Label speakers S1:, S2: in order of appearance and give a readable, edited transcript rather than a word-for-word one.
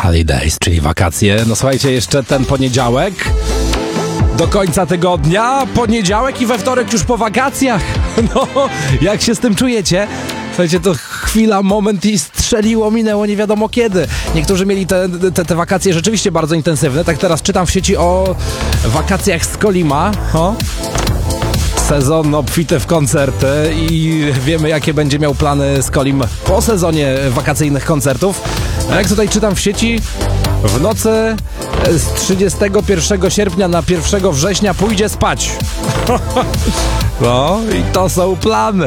S1: Holidays, czyli wakacje. No słuchajcie, jeszcze ten poniedziałek do końca tygodnia, poniedziałek i we wtorek już po wakacjach. No, jak się z tym czujecie? Słuchajcie, to chwila, moment i strzeliło, minęło nie wiadomo kiedy. Niektórzy mieli te wakacje rzeczywiście bardzo intensywne. Tak teraz czytam w sieci o wakacjach z Kolima. Sezon obfity w koncerty i wiemy, jakie będzie miał plany Skolim po sezonie wakacyjnych koncertów. A jak tutaj czytam w sieci, w nocy z 31 sierpnia na 1 września pójdzie spać. No i to są plany.